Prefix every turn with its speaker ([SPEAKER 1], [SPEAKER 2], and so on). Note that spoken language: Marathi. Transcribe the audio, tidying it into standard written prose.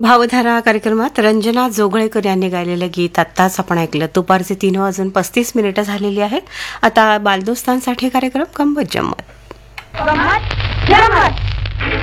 [SPEAKER 1] भावधारा कार्यक्रमात रंजना जोगळेकर यांनी गायलेलं गीत आत्ताच आपण ऐकलं. दुपारचे 3:35 झालेली आहेत. आता बालदोस्तांसाठी कार्यक्रम गंमत जम्मत.
[SPEAKER 2] गंमत जम्मत.